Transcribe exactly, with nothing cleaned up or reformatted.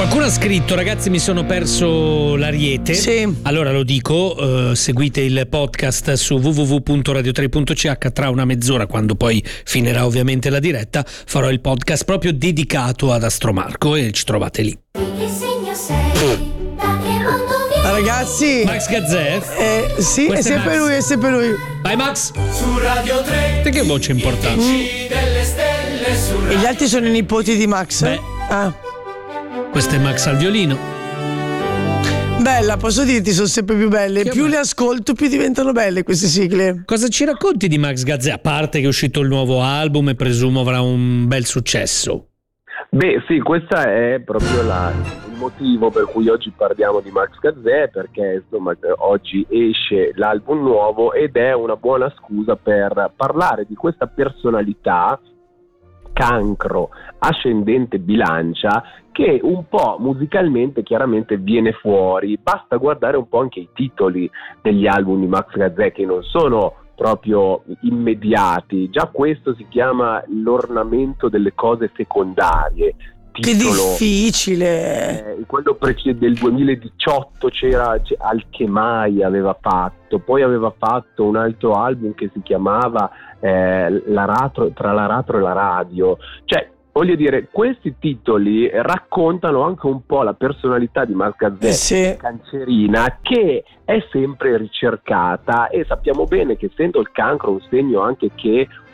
Qualcuno ha scritto: ragazzi, mi sono perso l'Ariete. Sì. Allora lo dico, eh, seguite il podcast su w w w punto radio tre punto c h. Tra una mezz'ora, quando poi finirà ovviamente la diretta, farò il podcast proprio dedicato ad Astromarco e ci trovate lì. Che segno sei? Da che mondo vieni? Ragazzi, Max Gazzè? eh, sì, è Questo è sempre Max. lui, è sempre lui. Vai Max! Su Radio tre. Te che voce importante? Ci delle stelle su E gli altri sono i nipoti di Max? Beh. Ah. Questo è Max al violino. Bella, posso dirti, sono sempre più belle. Che più bello. le ascolto, più diventano belle queste sigle. Cosa ci racconti di Max Gazzè? A parte che è uscito il nuovo album e presumo avrà un bel successo. Beh sì, questo è proprio la, il motivo per cui oggi parliamo di Max Gazzè, perché insomma oggi esce l'album nuovo ed è una buona scusa per parlare di questa personalità cancro ascendente bilancia che un po' musicalmente chiaramente viene fuori. Basta guardare un po' anche i titoli degli album di Max Gazzè, che non sono proprio immediati. Già questo si chiama L'ornamento delle cose secondarie. Che Titolo, difficile. eh, quello prece- del duemiladiciotto c'era, c'è, Alchemai aveva fatto, poi aveva fatto un altro album che si chiamava eh, l'aratro, Tra l'aratro e la radio. Cioè, voglio dire, questi titoli raccontano anche un po' la personalità di Max Gazzè, Eh sì. cancerina, che è sempre ricercata, e sappiamo bene che essendo il cancro un segno anche che